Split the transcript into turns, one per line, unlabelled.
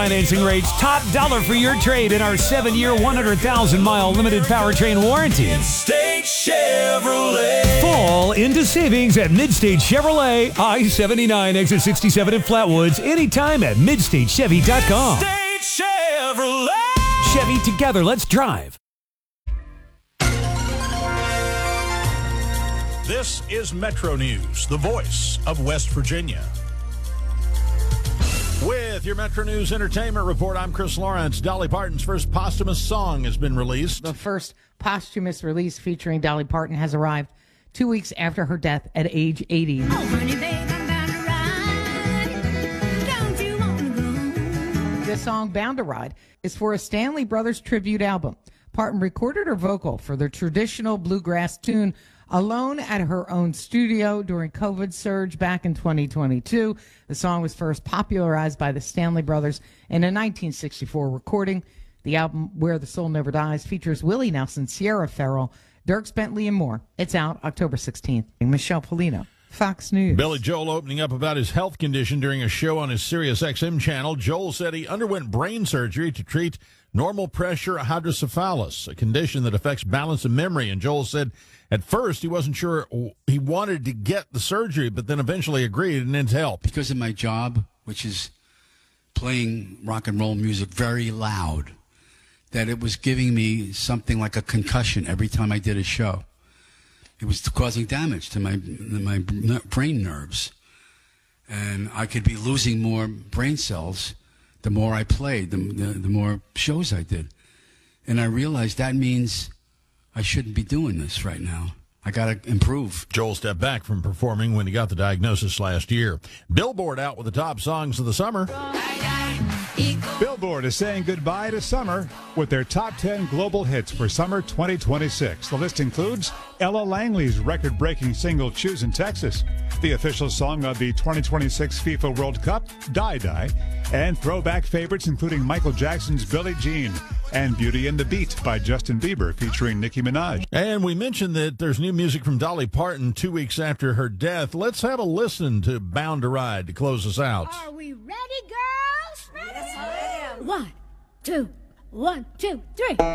financing rates, top dollar for your trade in our 7-year, 100,000-mile limited powertrain warranty.
Midstate Chevrolet.
Fall into savings at Midstate Chevrolet, I-79, exit 67 in Flatwoods, anytime at MidstateChevy.com.
Midstate Chevrolet.
Chevy, together, let's drive.
This is Metro News, the voice of West Virginia. With your Metro News Entertainment Report, I'm Chris Lawrence. Dolly Parton's first posthumous song has been released.
The first posthumous release featuring Dolly Parton has arrived 2 weeks after her death at age 80.
Oh, honey, babe, I'm bound to ride. Don't you want to go?
This song, Bound to Ride, is for a Stanley Brothers tribute album. Parton recorded her vocal for the traditional bluegrass tune alone at her own studio during COVID surge back in 2022. The song was first popularized by the Stanley Brothers in a 1964 recording. The album, Where the Soul Never Dies, features Willie Nelson, Sierra Farrell, Dierks Bentley, and more. It's out October 16th. Michelle Polino, Fox News.
Billy Joel opening up about his health condition during a show on his Sirius XM channel. Joel said he underwent brain surgery to treat normal pressure hydrocephalus, a condition that affects balance and memory. And Joel said at first he wasn't sure he wanted to get the surgery, but then eventually agreed and it's helped.
Because of my job, which is playing rock and roll music very loud, that it was giving me something like a concussion every time I did a show. It was causing damage to my brain nerves. And I could be losing more brain cells the more I played, the more shows I did. And I realized that means I shouldn't be doing this right now. I got to improve.
Joel stepped back from performing when he got the diagnosis last year. Billboard out with the top songs of the summer.
Billboard is saying goodbye to summer with their top 10 global hits for summer 2026. The list includes Ella Langley's record-breaking single Choosing Texas, the official song of the 2026 FIFA World Cup, Die Die, and throwback favorites including Michael Jackson's Billie Jean and Beauty and the Beat by Justin Bieber featuring Nicki Minaj.
And we mentioned that there's new music from Dolly Parton 2 weeks after her death. Let's have a listen to Bound to Ride to close us out.
Are we ready, girls? Ready? Yes, I am. 1, 2, 1, 2, 3.